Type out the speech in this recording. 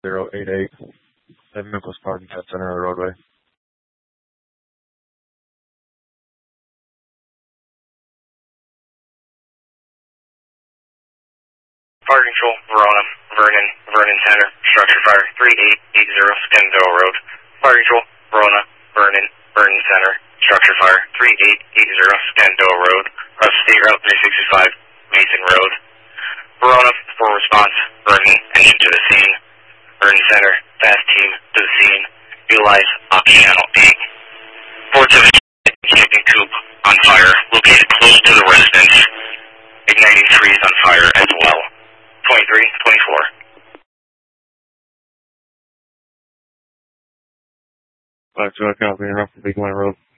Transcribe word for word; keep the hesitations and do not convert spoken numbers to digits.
zero eight eight at Memphis Parking Test Center of the roadway. Fire Control, Verona, Vernon, Vernon Center, structure fire, three eight eight zero Scandella Road. Fire Control, Verona, Vernon, Vernon Center, structure fire, three eight eight zero Scandella Road, across State Route three sixty-five, Mason Road. Verona, for response, Vernon, engine to the scene. Vernon Center, fast team to the scene. Utilize op channel eight. four seven camping coupe on fire, located close to the residence. Igniting trees on fire as well. twenty-three twenty-four. five two, I copy, you're off the Big Line Road.